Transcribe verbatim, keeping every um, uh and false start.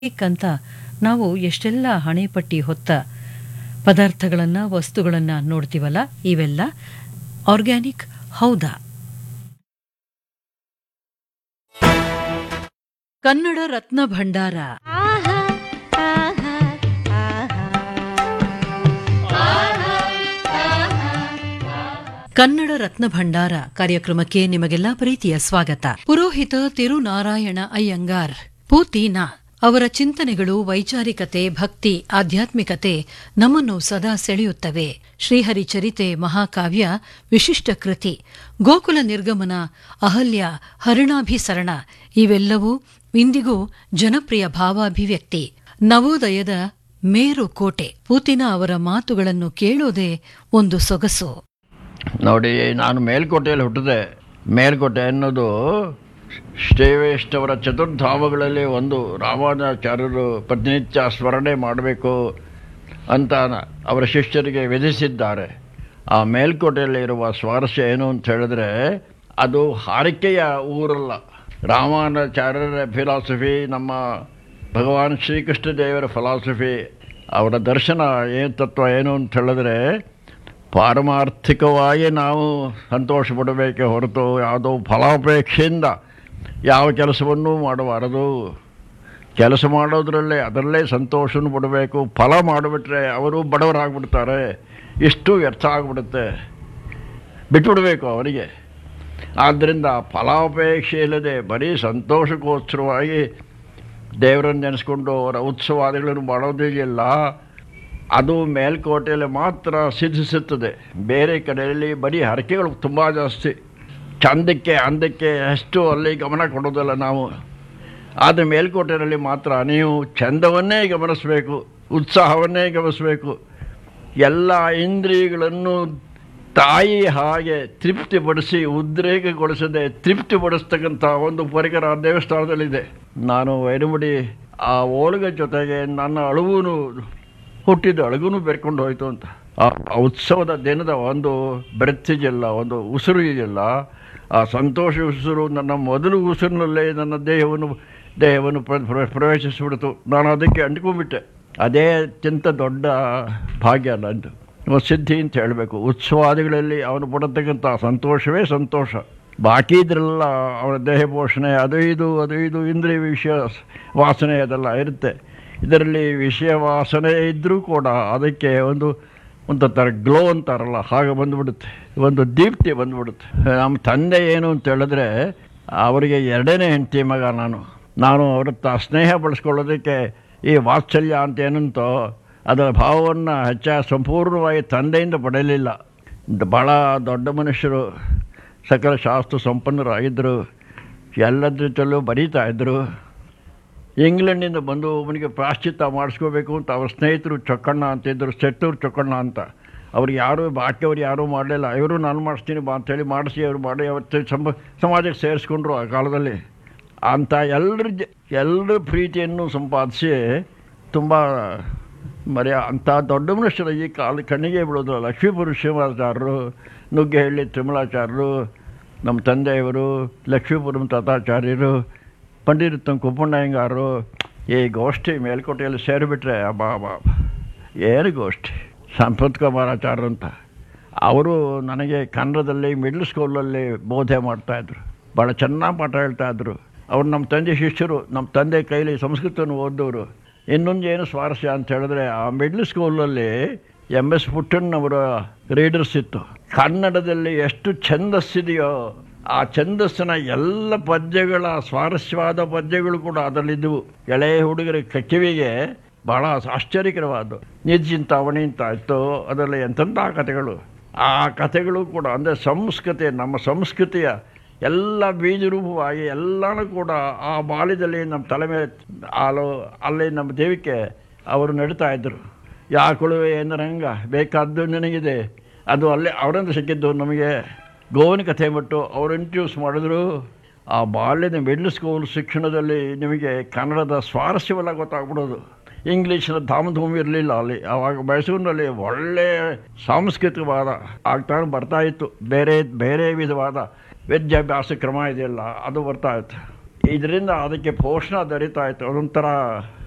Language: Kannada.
ಅಂತ ನಾವು ಎಷ್ಟೆಲ್ಲ ಹಣೆಪಟ್ಟಿ ಹೊತ್ತ ಪದಾರ್ಥಗಳನ್ನು ವಸ್ತುಗಳನ್ನು ನೋಡ್ತೀವಲ್ಲ, ಇವೆಲ್ಲ ಆರ್ಗ್ಯಾನಿಕ್ ಹೌದಾ? ಕನ್ನಡ ರತ್ನ ಭಂಡಾರ ಕನ್ನಡ ರತ್ನ ಭಂಡಾರ ಕಾರ್ಯಕ್ರಮಕ್ಕೆ ನಿಮಗೆಲ್ಲ ಪ್ರೀತಿಯ ಸ್ವಾಗತ. ಪುರೋಹಿತ ತಿರುನಾರಾಯಣ ಅಯ್ಯಂಗಾರ್ ಪೂತಿನ ಅವರ ಚಿಂತನೆಗಳು, ವೈಚಾರಿಕತೆ, ಭಕ್ತಿ, ಆಧ್ಯಾತ್ಮಿಕತೆ ನಮ್ಮನ್ನು ಸದಾ ಸೆಳೆಯುತ್ತವೆ. ಶ್ರೀಹರಿ ಚರಿತೆ ಮಹಾಕಾವ್ಯ ವಿಶಿಷ್ಟ ಕೃತಿ, ಗೋಕುಲ ನಿರ್ಗಮನ, ಅಹಲ್ಯ, ಹರಿಣಾಭಿಸರಣ ಇವೆಲ್ಲವೂ ಇಂದಿಗೂ ಜನಪ್ರಿಯ ಭಾವಾಭಿವ್ಯಕ್ತಿ. ನವೋದಯದ ಮೇರು ಕೋಟೆ. ಪೂತಿನ ಅವರ ಮಾತುಗಳನ್ನು ಕೇಳೋದೇ ಒಂದು ಸೊಗಸು. ನೋಡಿ, ನಾನು ಮೇಲ್ಕೋಟೆಯಲ್ಲಿ ಹುಟ್ಟಿದೆ. ಮೇಲ್ಕೋಟೆ ಅನ್ನೋದು ಶ್ರೇವೇಷ್ಟವರ ಚತುರ್ಧಾಮಗಳಲ್ಲಿ ಒಂದು. ರಾಮಾನುಜಾಚಾರ್ಯರು ಪ್ರತಿನಿತ್ಯ ಸ್ಮರಣೆ ಮಾಡಬೇಕು ಅಂತ ಅವರ ಶಿಷ್ಯರಿಗೆ ವಿಧಿಸಿದ್ದಾರೆ. ಆ ಮೇಲ್ಕೋಟೆಯಲ್ಲಿ ಇರುವ ಸ್ವಾರಸ್ಯ ಏನು ಅಂತ ಹೇಳಿದ್ರೆ, ಅದು ಹಾರಿಕೆಯ ಊರಲ್ಲ. ರಾಮಾನುಜಾಚಾರ್ಯರ ಫಿಲಾಸಫಿ, ನಮ್ಮ ಭಗವಾನ್ ಶ್ರೀಕೃಷ್ಣ ದೇವರ ಫಿಲಾಸಫಿ, ಅವರ ದರ್ಶನ ಏನು ತತ್ವ ಏನು ಅಂತ ಹೇಳಿದ್ರೆ, ಪಾರಮಾರ್ಥಿಕವಾಗಿ ನಾವು ಸಂತೋಷ ಪಡಬೇಕೆ ಹೊರತು ಯಾವುದೋ ಫಲಾಪೇಕ್ಷೆಯಿಂದ ಯಾವ ಕೆಲಸವನ್ನೂ ಮಾಡಬಾರದು. ಕೆಲಸ ಮಾಡೋದ್ರಲ್ಲೇ ಅದರಲ್ಲೇ ಸಂತೋಷನೂ ಪಡಬೇಕು. ಫಲ ಮಾಡಿಬಿಟ್ರೆ ಅವರು ಬಡವರಾಗ್ಬಿಡ್ತಾರೆ, ಇಷ್ಟು ವ್ಯರ್ಥ ಆಗಿಬಿಡುತ್ತೆ, ಬಿಟ್ಬಿಡಬೇಕು ಅವರಿಗೆ. ಆದ್ದರಿಂದ ಫಲಾಪೇಕ್ಷೆ ಇಲ್ಲದೆ ಬರೀ ಸಂತೋಷಕ್ಕೋಸ್ಕರವಾಗಿ ದೇವರನ್ನು ನೆನೆಸ್ಕೊಂಡು ಅವರ ಉತ್ಸವಾದಿಗಳನ್ನು ಮಾಡೋದಿಲ್ಲ. ಅದು ಮೇಲ್ಕೋಟೆಯಲ್ಲಿ ಮಾತ್ರ ಸಿದ್ಧಿಸುತ್ತದೆ. ಬೇರೆ ಕಡೆಯಲ್ಲಿ ಬರೀ ಹರಕೆಗಳು ತುಂಬ ಜಾಸ್ತಿ. ಚಂದಕ್ಕೆ ಅಂದಕ್ಕೆ ಅಷ್ಟು ಅಲ್ಲಿ ಗಮನ ಕೊಡೋದಲ್ಲ ನಾವು. ಆದರೆ ಮೇಲ್ಕೋಟೆಯಲ್ಲಿ ಮಾತ್ರ ನೀವು ಚಂದವನ್ನೇ ಗಮನಿಸಬೇಕು, ಉತ್ಸಾಹವನ್ನೇ ಗಮನಿಸಬೇಕು. ಎಲ್ಲ ಇಂದ್ರಿಯಗಳನ್ನು ತಾಯಿ ಹಾಗೆ ತೃಪ್ತಿಪಡಿಸಿ ಉದ್ರೇಕಗೊಳಿಸದೆ ತೃಪ್ತಿಪಡಿಸ್ತಕ್ಕಂಥ ಒಂದು ಪರಿಕರ ದೇವಸ್ಥಾನದಲ್ಲಿದೆ. ನಾನು ವೈರಮುಡಿ ಆ ಓಲಗ ಜೊತೆಗೆ ನನ್ನ ಅಳುವು ಹುಟ್ಟಿದ್ದು ಅಳಗುನು ಬೆರ್ಕೊಂಡು ಹೋಯಿತು ಅಂತ. ಆ ಉತ್ಸವದ ದಿನದ ಒಂದು ಬೆರೆತಿದೆಯಲ್ಲ, ಒಂದು ಉಸಿರು ಇದೆಯಲ್ಲ, ಆ ಸಂತೋಷ ಉಸಿರು ನನ್ನ ಮೊದಲು ಉಸಿರಿನಲ್ಲೇ ನನ್ನ ದೇಹವನ್ನು ದೇಹವನ್ನು ಪ್ರವೇಶಿಸಿಬಿಡ್ತು. ನಾನು ಅದಕ್ಕೆ ಅಂಟ್ಕೊಂಡ್ಬಿಟ್ಟೆ. ಅದೇ ಅತ್ಯಂತ ದೊಡ್ಡ ಭಾಗ್ಯ ನಂದು, ಸಿದ್ಧಿ ಅಂತ ಹೇಳಬೇಕು. ಉತ್ಸವಾದಿಗಳಲ್ಲಿ ಅವನು ಪಡತಕ್ಕಂಥ ಸಂತೋಷವೇ ಸಂತೋಷ. ಬಾಕಿ ಇದ್ರೆಲ್ಲ ಅವನ ದೇಹ ಪೋಷಣೆ ಅದು ಇದು ಅದು ಇದು ಇಂದ್ರಿಯ ವಿಷಯ ವಾಸನೆ ಅದೆಲ್ಲ ಇರುತ್ತೆ. ಇದರಲ್ಲಿ ವಿಷಯ ವಾಸನೆ ಇದ್ದರೂ ಕೂಡ ಅದಕ್ಕೆ ಒಂದು ಒಂದು ಥರ ಗ್ಲೋ ಅಂತಾರಲ್ಲ, ಹಾಗೆ ಬಂದುಬಿಡುತ್ತೆ, ಒಂದು ದೀಪ್ತಿ ಬಂದುಬಿಡುತ್ತೆ. ನಮ್ಮ ತಂದೆ ಏನು ಅಂತ ಹೇಳಿದ್ರೆ, ಅವರಿಗೆ ಎರಡನೇ ಹೆಂಡತಿ ಮಗ ನಾನು. ನಾನು ಅವ್ರ ಹತ್ರ ಸ್ನೇಹ ಬಳಸ್ಕೊಳ್ಳೋದಕ್ಕೆ ಈ ವಾತ್ಸಲ್ಯ ಅಂತ ಏನಂತೋ ಅದರ ಭಾವವನ್ನು ಹೆಚ್ಚಾಗಿ ಸಂಪೂರ್ಣವಾಗಿ ತಂದೆಯಿಂದ ಪಡೆಯಲಿಲ್ಲ. ಭಾಳ ದೊಡ್ಡ ಮನುಷ್ಯರು, ಸಕಲ ಶಾಸ್ತ್ರ ಸಂಪನ್ನರಾಗಿದ್ದರು, ಎಲ್ಲದ್ರ ಜೊತೆಲೂ ಬರೀತಾ ಇದ್ದರು. ಇಂಗ್ಲೆಂಡಿಂದ ಬಂದು ಅವನಿಗೆ ಪ್ರಾಶ್ಚಿತ್ಯ ಮಾಡಿಸ್ಕೋಬೇಕು ಅಂತ ಅವ್ರ ಸ್ನೇಹಿತರು ಚೊಕ್ಕಣ್ಣ ಅಂತಿದ್ದರು, ಸೆಟ್ಟೂರು ಚೊಕ್ಕಣ್ಣ ಅಂತ. ಅವ್ರು ಯಾರೂ ಬಾಕಿಯವ್ರು ಯಾರೂ ಮಾಡಲಿಲ್ಲ. ಇವರು ನಾನು ಮಾಡಿಸ್ತೀನಿ ಬಾ ಅಂಥೇಳಿ ಮಾಡಿಸಿ ಅವ್ರು ಮಾಡಿ ಅವತ್ತು ಸಂಬ ಸಮಾಜಕ್ಕೆ ಸೇರಿಸ್ಕೊಂಡ್ರು. ಆ ಕಾಲದಲ್ಲಿ ಅಂಥ ಎಲ್ಲರ ಜ ಎಲ್ಲರ ಪ್ರೀತಿಯನ್ನು ಸಂಪಾದಿಸಿ ತುಂಬ ಮರ್ಯಾ ಅಂಥ ದೊಡ್ಡ ಮನುಷ್ಯರು ಈ ಕಾಲ ಕಣ್ಣಿಗೆ ಬಿಡೋದು. ಲಕ್ಷ್ಮೀಪುರ ಶಿವಾಚಾರ್ಯರು, ನುಗ್ಗೆಹಳ್ಳಿ ತಿಮ್ಮಲಾಚಾರ್ಯರು, ನಮ್ಮ ತಂದೆಯವರು, ಲಕ್ಷ್ಮೀಪುರಂ ತಾತಾಚಾರ್ಯರು, ಪಂಡಿತ ಕುಪ್ಪಣ್ಣಯ್ಯಂಗಾರರು. ಈ ಗೋಷ್ಠಿ ಮೇಲ್ಕೋಟೆಯಲ್ಲಿ ಸೇರಿಬಿಟ್ರೆ ಅಬ್ಬಾ ಬಾ ಏನು ಗೋಷ್ಠಿ. ಸಂಪತ್ ಕುಮಾರಾಚಾರ್ಯರು ಅಂತ ಅವರು ನನಗೆ ಕನ್ನಡದಲ್ಲಿ ಮಿಡ್ಲ್ ಸ್ಕೂಲಲ್ಲಿ ಬೋಧೆ ಮಾಡ್ತಾಯಿದ್ರು. ಭಾಳ ಚೆನ್ನಾಗಿ ಪಾಠ ಹೇಳ್ತಾಯಿದ್ರು. ಅವ್ರು ನಮ್ಮ ತಂದೆ ಶಿಷ್ಯರು, ನಮ್ಮ ತಂದೆ ಕೈಲಿ ಸಂಸ್ಕೃತವನ್ನು ಓದೋರು. ಇನ್ನೊಂದು ಏನು ಸ್ವಾರಸ್ಯ ಅಂತ ಹೇಳಿದ್ರೆ, ಆ ಮಿಡ್ಲ್ ಸ್ಕೂಲಲ್ಲಿ ಎಮ್ ಎಸ್ ಪುಟ್ಟಣ್ಣವರ ರೀಡರ್ಸ್ ಇತ್ತು. ಕನ್ನಡದಲ್ಲಿ ಎಷ್ಟು ಛಂದಸ್ಸಿದೆಯೋ ಆ ಛಂದಸ್ಸಿನ ಎಲ್ಲ ಪದ್ಯಗಳ ಸ್ವಾರಸ್ಯವಾದ ಪದ್ಯಗಳು ಕೂಡ ಅದರಲ್ಲಿದ್ದವು. ಎಳೆಯ ಹುಡುಗರ ಕಿವಿಗೆ ಬಹಳ ಆಶ್ಚರ್ಯಕರವಾದವು. ನಿಜಿಂತಾವಣಿ ಅಂತ ಇತ್ತು, ಅದರಲ್ಲಿ ಎಂತೆಂಥ ಕಥೆಗಳು. ಆ ಕಥೆಗಳು ಕೂಡ ಅಂದರೆ ಸಂಸ್ಕೃತಿ, ನಮ್ಮ ಸಂಸ್ಕೃತಿಯ ಎಲ್ಲ ಬೀಜರೂಪವಾಗಿ ಎಲ್ಲನೂ ಕೂಡ ಆ ಬಾಲ್ಯದಲ್ಲಿ ನಮ್ಮ ತಲೆ ಮೇಲೆ ಆಲೋ ಅಲ್ಲಿ ನಮ್ಮ ದೇವಿಕೆ ಅವರು ನಡೀತಾ ಇದ್ದರು. ಯಾಕೊಳುವೆ ಏನರಂಗ ಬೇಕಾದ್ದು ನನಗಿದೆ, ಅದು ಅಲ್ಲೇ ಅವರಿಂದ ಸಿಕ್ಕಿದ್ದು ನಮಗೆ. ಗೋವಿನ ಕಥೆ ಬಿಟ್ಟು ಅವರು ಇಂಟ್ರೊಡ್ಯೂಸ್ ಮಾಡಿದ್ರು. ಆ ಬಾಲ್ಯದ ಮಿಡ್ಲ್ ಸ್ಕೂಲ್ ಶಿಕ್ಷಣದಲ್ಲಿ ನಿಮಗೆ ಕನ್ನಡದ ಸ್ವಾರಸ್ಯವೆಲ್ಲ ಗೊತ್ತಾಗ್ಬಿಡೋದು. ಇಂಗ್ಲೀಷಿನ ಧಾಮಧೂಮಿ ಇರಲಿಲ್ಲ ಅಲ್ಲಿ. ಆವಾಗ ಮೈಸೂರಿನಲ್ಲಿ ಒಳ್ಳೆಯ ಸಾಂಸ್ಕೃತಿಕವಾದ ಆಗ್ತಾ ಬರ್ತಾಯಿತ್ತು. ಬೇರೆ ಬೇರೆ ವಿಧವಾದ ವಿದ್ಯಾಭ್ಯಾಸ ಕ್ರಮ ಇದೆಯಲ್ಲ ಅದು ಬರ್ತಾಯಿತ್ತು. ಇದರಿಂದ ಅದಕ್ಕೆ ಪೋಷಣೆ ದೊರೀತಾ ಇತ್ತು. ಅದೊಂಥರ